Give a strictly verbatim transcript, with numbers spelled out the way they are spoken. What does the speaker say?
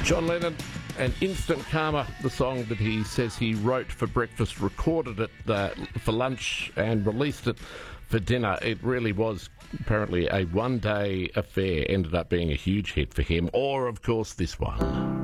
John Lennon and Instant Karma, the song that he says he wrote for breakfast, recorded it uh, for lunch and released it for dinner. It really was apparently a one-day affair, ended up being a huge hit for him. Or, of course, this one.